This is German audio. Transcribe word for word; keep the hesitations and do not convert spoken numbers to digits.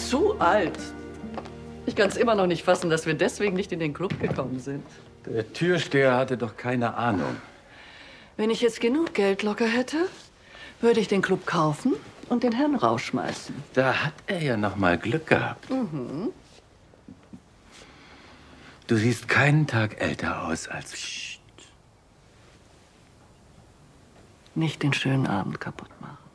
zu alt. Ich kann es immer noch nicht fassen, dass wir deswegen nicht in den Club gekommen sind. Der Türsteher hatte doch keine Ahnung. Wenn ich jetzt genug Geld locker hätte, würde ich den Club kaufen und den Herrn rausschmeißen. Da hat er ja noch mal Glück gehabt. Mhm. Du siehst keinen Tag älter aus als... Psst. Nicht den schönen Abend kaputt machen.